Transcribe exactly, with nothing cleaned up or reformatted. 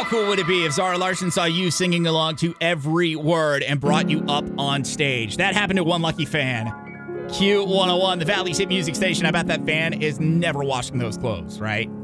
How cool would it be if Zara Larsson saw you singing along to every word and brought you up on stage? That happened to one lucky fan. Q one oh one, the Valley's hit music station. I bet that fan is never washing those clothes, right?